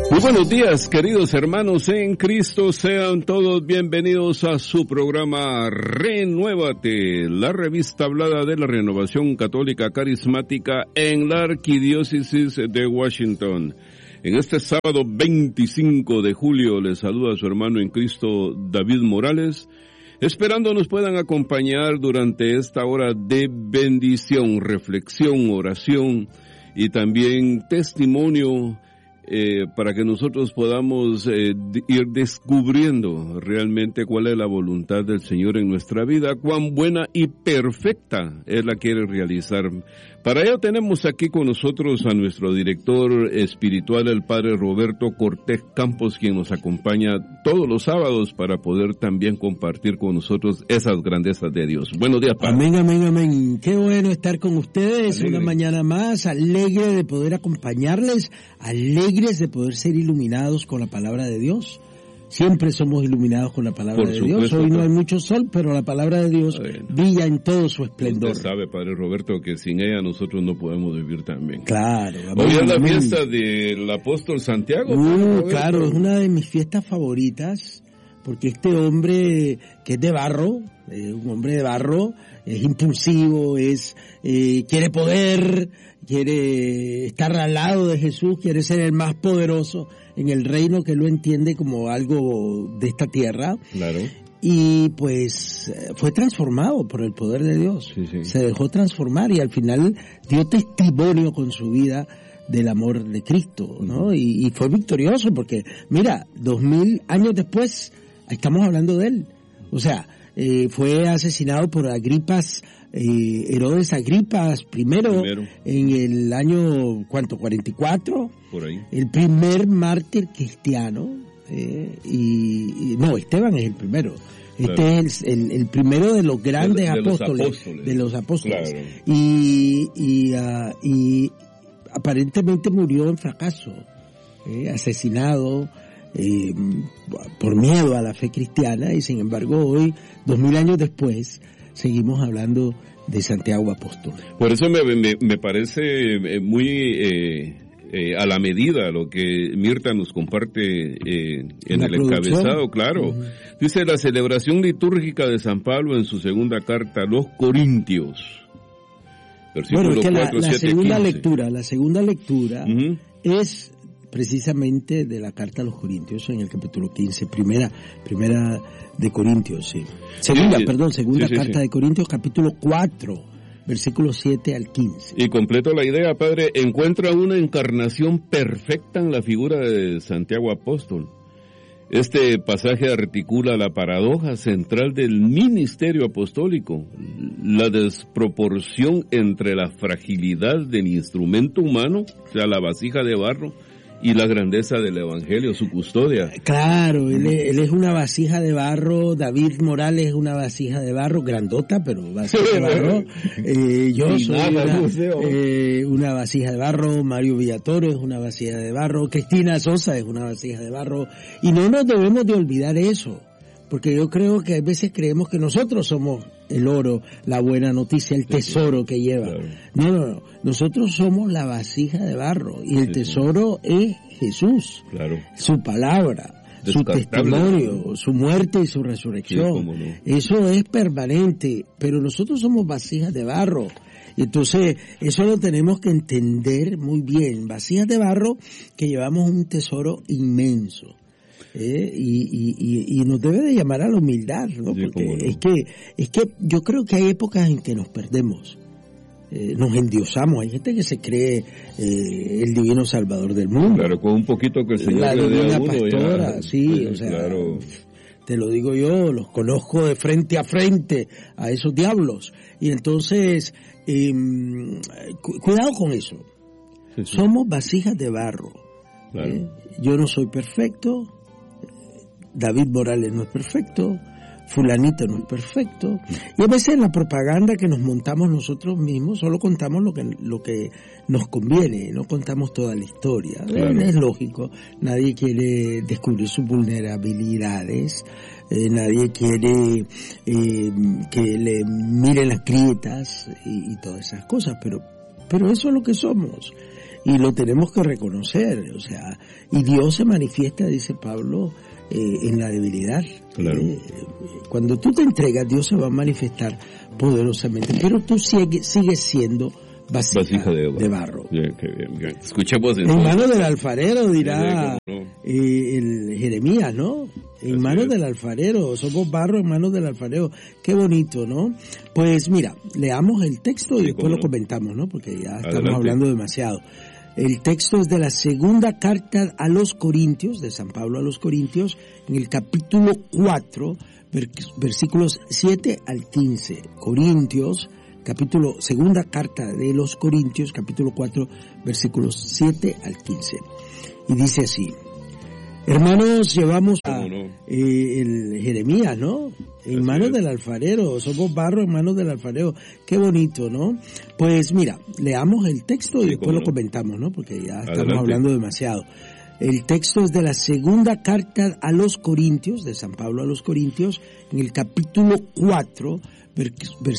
Muy buenos días, queridos hermanos en Cristo, sean todos bienvenidos a su programa Renuévate, la revista hablada de la renovación católica carismática en la Arquidiócesis de Washington. En este sábado 25 de julio les saluda a su hermano en Cristo David Morales, esperando nos puedan acompañar durante esta hora de bendición, reflexión, oración y también testimonio para que nosotros podamos ir descubriendo realmente cuál es la voluntad del Señor en nuestra vida, cuán buena y perfecta Él la quiere realizar. Para ello tenemos aquí con nosotros a nuestro director espiritual, el Padre Roberto Cortés Campos, quien nos acompaña todos los sábados para poder también compartir con nosotros esas grandezas de Dios. Buenos días, Padre. Amén, amén, amén. Qué bueno estar con ustedes alegre. Una mañana más, alegre de poder acompañarles, alegres de poder ser iluminados con la palabra de Dios. Siempre somos iluminados con la palabra de Dios. Hoy no hay mucho sol, pero la palabra de Dios brilla en todo su esplendor. Usted sabe, Padre Roberto, que sin ella nosotros no podemos vivir también. Claro. Hoy es la fiesta del apóstol Santiago. Claro, es una de mis fiestas favoritas, porque este hombre que es de barro, un hombre de barro, es impulsivo, quiere poder, quiere estar al lado de Jesús, quiere ser el más poderoso en el reino, que lo entiende como algo de esta tierra. Claro. Y pues fue transformado por el poder de Dios. Sí. Se dejó transformar y al final dio testimonio con su vida del amor de Cristo, ¿no? Y fue victorioso porque, mira, 2000 años después estamos hablando de él. O sea, fue asesinado por Herodes Agripas primero en el año, ¿cuánto? 44. Por ahí. El primer mártir cristiano. No, Esteban es el primero. Este es el primero de los grandes apóstoles. De los apóstoles. Claro. Y aparentemente murió en fracaso, asesinado por miedo a la fe cristiana, y sin embargo hoy, 2000 años después, seguimos hablando de Santiago Apóstol. Por eso me parece muy a la medida lo que Mirta nos comparte en el encabezado, claro. Uh-huh. Dice: la celebración litúrgica de San Pablo en su segunda carta a los Corintios. Bueno, es que 4, la segunda lectura uh-huh. es precisamente de la carta a los Corintios en el capítulo 15, primera de Corintios, sí. Segunda carta de Corintios, capítulo 4, versículos 7 al 15. Y completo la idea, Padre, encuentra una encarnación perfecta en la figura de Santiago Apóstol. Este pasaje articula la paradoja central del ministerio apostólico, la desproporción entre la fragilidad del instrumento humano, o sea, la vasija de barro, y la grandeza del Evangelio, su custodia. Claro, él es una vasija de barro. David Morales es una vasija de barro, grandota, pero vasija de barro. Yo soy una vasija de barro. Mario Villatoro es una vasija de barro. Cristina Sosa es una vasija de barro. Y no nos debemos de olvidar eso, porque yo creo que a veces creemos que nosotros somos el oro, la buena noticia, el tesoro que lleva. Claro. No. Nosotros somos la vasija de barro y el tesoro es Jesús. Claro. Su palabra, su testimonio, su muerte y su resurrección. Sí, cómo no. Eso es permanente, pero nosotros somos vasijas de barro. Y entonces, eso lo tenemos que entender muy bien. Vasijas de barro que llevamos un tesoro inmenso. Y nos debe de llamar a la humildad, ¿no? Porque es que yo creo que hay épocas en que nos perdemos, nos endiosamos. Hay gente que se cree el divino salvador del mundo. Claro, con un poquito que el Señor le dé a uno pastora, sí, o sea, claro. Te lo digo yo, los conozco de frente a frente a esos diablos. Y entonces, cuidado con eso. Sí. Somos vasijas de barro. Claro. Yo no soy perfecto. David Morales no es perfecto, fulanito no es perfecto, y a veces en la propaganda que nos montamos nosotros mismos solo contamos lo que nos conviene, no contamos toda la historia. Claro. Es lógico, nadie quiere descubrir sus vulnerabilidades, nadie quiere que le miren las grietas y todas esas cosas, pero eso es lo que somos. y lo tenemos que reconocer, o sea, y Dios se manifiesta, dice Pablo, en la debilidad. Claro. Cuando tú te entregas, Dios se va a manifestar poderosamente, pero tú sigues siendo vasija de barro. Bien, qué bien. Escuchemos en manos del alfarero, dirá el Jeremías, ¿no? En manos del alfarero, somos barro en manos del alfarero. Qué bonito, ¿no? Pues mira, leamos el texto y después lo comentamos, ¿no? Porque ya estamos hablando demasiado. El texto es de la segunda carta a los Corintios, de San Pablo a los Corintios, en el capítulo 4, versículos 7 al 15. Corintios, segunda carta de los Corintios, capítulo 4, versículos 7 al 15. Y dice así: hermanos, llevamos el Jeremías, ¿no? En manos del alfarero, somos barro en manos del alfarero. Qué bonito, ¿no? Pues mira, leamos el texto y después lo comentamos, ¿no? Porque ya estamos hablando demasiado. El texto es de la segunda carta a los Corintios, de San Pablo a los Corintios, en el capítulo 4, versículos